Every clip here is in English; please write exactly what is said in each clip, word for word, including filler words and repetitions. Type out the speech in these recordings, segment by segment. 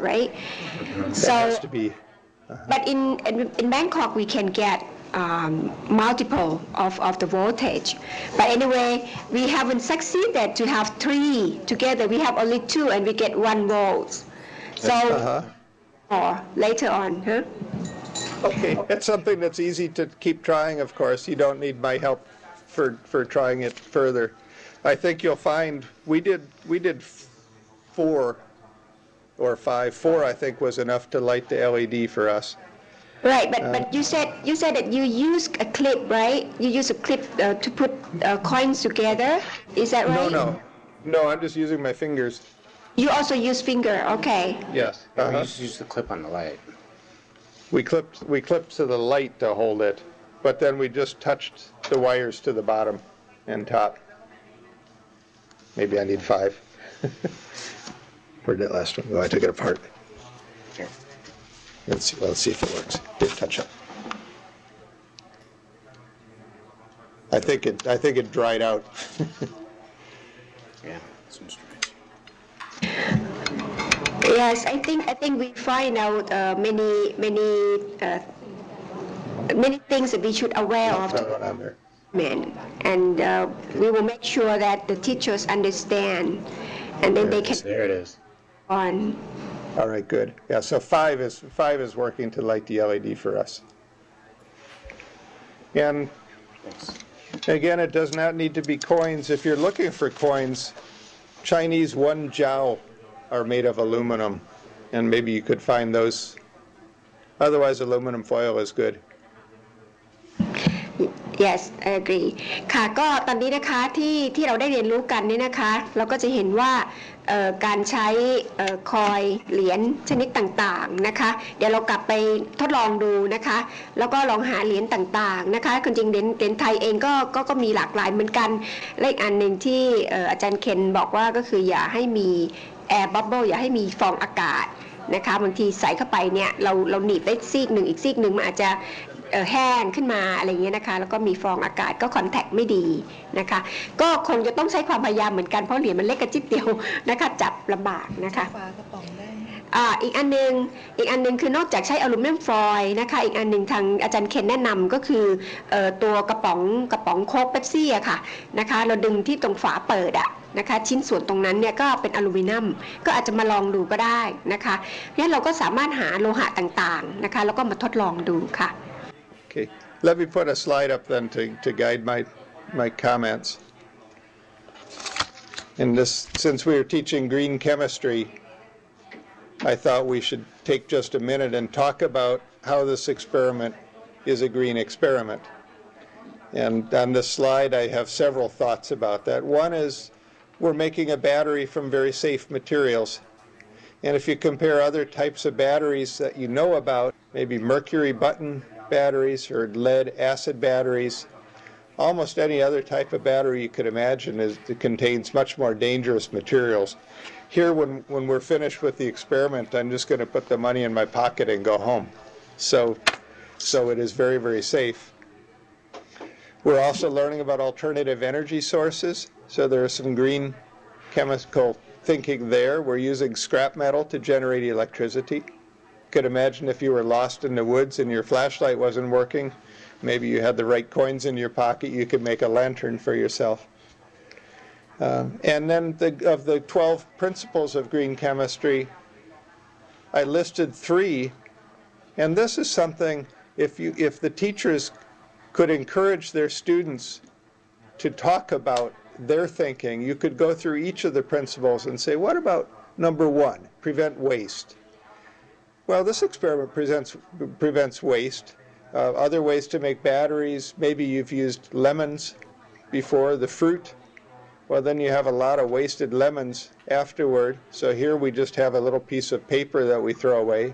right? So it has to be. Uh-huh. But in, in in Bangkok we can get um, multiple of, of the voltage. But anyway, we haven't succeeded to have three together. We have only two and we get one volt. So uh-huh. or later on, huh? Okay, it's something that's easy to keep trying, of course. You don't need my help for, for trying it further. I think you'll find we did we did four or five. Four, I think, was enough to light the L E D for us. Right, but Um, but you said you said that you use a clip, right? You use a clip uh, to put uh, coins together. Is that right? No, no, no. I'm just using my fingers. You also use finger, okay? Yes. Uh-huh. Uh-huh. You just use the clip on the light. We clipped we clipped to the light to hold it, but then we just touched the wires to the bottom and top. Maybe I need five. Where'd that last one go? I took it apart. Here. Let's see. Well, let's see if it works. Did touch up. I think it. I think it dried out. Yeah, seems strange. Yes, I think I think we find out uh, many many uh, many things that we should aware of, Put one on there. and uh, we will make sure that the teachers understand, and then they can There it is. on. All right, good. Yeah, so five is five is working to light the L E D for us. And Thanks. again, it does not need to be coins. If you're looking for coins, Chinese one jiao are made of aluminum, and maybe you could find those. Otherwise, aluminum foil is good. Yes, I agree. ค่ะก็ตอนนี้นะคะที่ที่เราได้เรียนรู้กันนี่นะคะเราก็จะเห็นว่าการใช้คอยเหรียญชนิดต่างๆนะคะเดี๋ยวเรากลับไปทดลองดูนะคะแล้วก็ลองหาเหรียญต่างๆนะคะจริงๆเหรียญเหรียญไทยเองก็ก็ก็มีหลากหลายเหมือนกันและอีกอันหนึ่งที่อาจารย์เคนบอกว่าก็คืออย่าให้มีแอร์บับเบิ้ลอย่าให้มีฟองอากาศนะคะบางทีใส่เข้าไปเนี่ยเราเราหนีบได้ซีกหนึ่งอีกซีกหนึ่งมันอาจจะแห้งขึ้นมาอะไรเงี้ยนะคะแล้วก็มีฟองอากาศก็คอนแทคไม่ดีนะคะก็คงจะต้องใช้ความพยายามเหมือนกันเพราะเหรียญมันเล็กกระจิ๊บเดียวนะคะจับลำบากนะคะฝากระป๋องได้อ่าอีกอันนึงอีกอันนึงคือนอกจากใช้อลูมิเนียมฟอยล์นะคะอีกอันนึงทางอาจารย์เคนแนะนำก็คือเอ่อตัวกระป๋องกระป๋องโค้กเป๊ปซี่อะค่ะนะคะเราดึงที่ตรงฝาเปิดอะนะคะชิ้นส่วนตรงนั้นเนี่ยก็เป็นอลูมิเนียมก็อาจจะมาลองดูก็ได้นะคะงั้นเราก็สามารถหาโลหะต่างๆนะคะแล้วก็มาทดลองดูค่ะ Okay, let me put a slide up then to, to guide my, my comments. And this, since we were teaching green chemistry, I thought we should take just a minute and talk about how this experiment is a green experiment. And on this slide, I have several thoughts about that. One is we're making a battery from very safe materials. And if you compare other types of batteries that you know about, maybe mercury button batteries or lead acid batteries, almost any other type of battery you could imagine is, it contains much more dangerous materials. Here, when, when we're finished with the experiment, I'm just going to put the money in my pocket and go home. So, so it is very, very safe. We're also learning about alternative energy sources. So there is some green chemical thinking there. We're using scrap metal to generate electricity. Could imagine if you were lost in the woods and your flashlight wasn't working, maybe you had the right coins in your pocket, you could make a lantern for yourself. Um, and then the, of the twelve principles of green chemistry, I listed three, and this is something, if you if the teachers could encourage their students to talk about their thinking, you could go through each of the principles and say, what about number one, prevent waste? Well, this experiment presents, prevents waste. Uh, other ways to make batteries, maybe you've used lemons before, the fruit. Well, then you have a lot of wasted lemons afterward. So here we just have a little piece of paper that we throw away.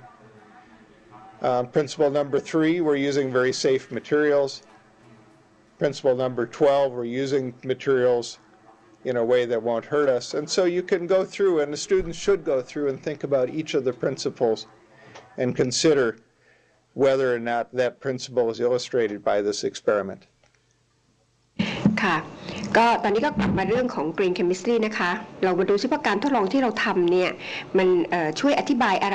Uh, principle number three, we're using very safe materials. Principle number twelve, we're using materials in a way that won't hurt us. And so you can go through, and the students should go through and think about each of the principles and consider whether or not that principle is illustrated by this experiment. ค่ะก็ตอนนี้ก็กลับมาเรื่องของ Green Chemistry นะคะเรามาดูซิว่าการทดลองที่เราทำเนี่ยมันช่วยอธิบายอะไร